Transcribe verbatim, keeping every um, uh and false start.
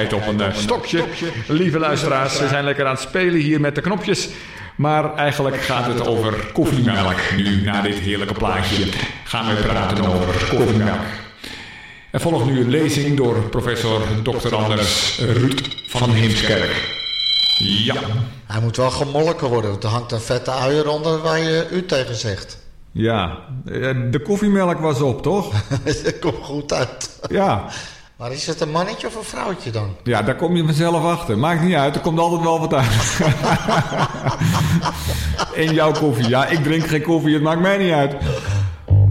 altijd op een uh, stokje. Lieve luisteraars, we zijn lekker aan het spelen hier met de knopjes. Maar eigenlijk gaat het over koffiemelk. Nu, na dit heerlijke plaatje, gaan we praten over koffiemelk. Er volgt nu een lezing door professor dokter Anders Ruud van Heemskerk. Ja. Hij moet wel gemolken worden, want er hangt een vette ui eronder waar je u tegen zegt. Ja, de koffiemelk was op, toch? Dat komt goed uit. Ja. Maar is het een mannetje of een vrouwtje dan? Ja, daar kom je vanzelf achter. Maakt niet uit, er komt altijd wel wat uit. In jouw koffie. Ja, ik drink geen koffie, het maakt mij niet uit.